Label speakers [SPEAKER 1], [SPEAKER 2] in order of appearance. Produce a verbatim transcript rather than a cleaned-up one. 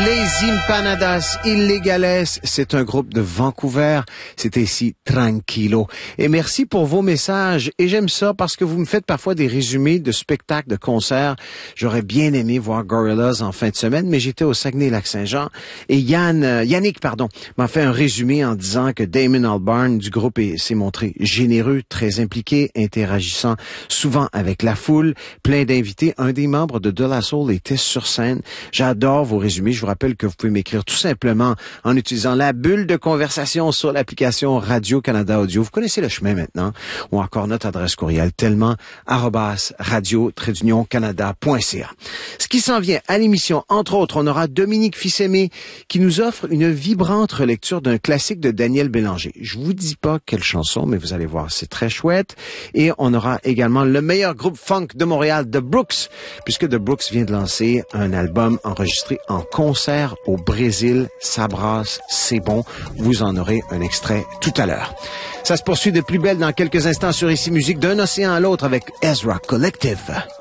[SPEAKER 1] Les Empanadas Illegales, c'est un groupe de Vancouver. C'était ici Tranquilo. Et merci pour vos messages. Et j'aime ça parce que vous me faites parfois des résumés de spectacles, de concerts. J'aurais bien aimé voir Gorillaz en fin de semaine, mais j'étais au Saguenay-Lac-Saint-Jean. Et Yann, euh, Yannick, pardon, m'a fait un résumé en disant que Damon Albarn du groupe s'est montré généreux, très impliqué, interagissant souvent avec la foule, plein d'invités. Un des membres de De La Soul était sur scène. J'adore vos résumés. Je vous rappelle que vous pouvez m'écrire tout simplement en utilisant la bulle de conversation sur l'application Radio-Canada Audio. Vous connaissez le chemin maintenant. Ou encore notre adresse courriel tellement arobase radio trait canada point c a. Ce qui s'en vient à l'émission, entre autres, on aura Dominique Fils-Aimé qui nous offre une vibrante relecture d'un classique de Daniel Bélanger. Je vous dis pas quelle chanson, mais vous allez voir, c'est très chouette. Et on aura également le meilleur groupe funk de Montréal, The Brooks, puisque The Brooks vient de lancer un album enregistré en concert au Brésil. Ça brasse, c'est bon. Vous en aurez un extrait tout à l'heure. Ça se poursuit de plus belle dans quelques instants sur Ici Musique, d'un océan à l'autre avec Ezra Collective.